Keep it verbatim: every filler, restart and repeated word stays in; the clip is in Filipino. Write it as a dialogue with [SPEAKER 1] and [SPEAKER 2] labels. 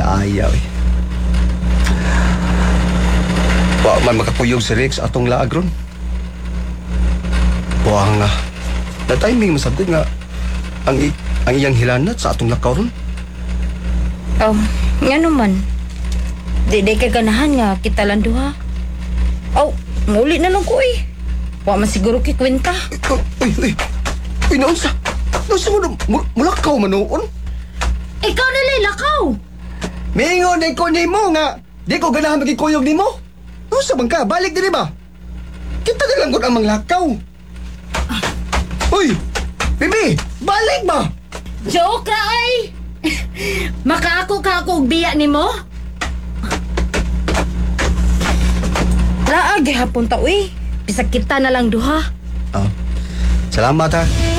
[SPEAKER 1] Ayaw eh. Wa man makakuyog si Rex atong laagron. Buwang nga. Na timing masabot nga ang, i- ang iyang hilanat sa atong lakaw ron.
[SPEAKER 2] Um, nga naman. Di di kay ganahan nga kita lang duha. Aw, muli na lang ko eh. Wa man siguro kay kwenta.
[SPEAKER 1] Uy, uy. Uy, naunsa? Naunsa mo na mul- mulakaw man noon?
[SPEAKER 2] Ikaw na lakaw.
[SPEAKER 1] Mingon ay ko ni mo nga. Di ko ganahan magkikuyog ni mo. Naunsa bang ka? Balik din ba? Kita na lang ko ang manglakaw. Uy, Bibi, balik ba?
[SPEAKER 2] Joke ra ay. Makaako ka ako og biya nimo? Laag hapon ta uy. Bisag kita na lang duha.
[SPEAKER 1] Ah, salamat ha.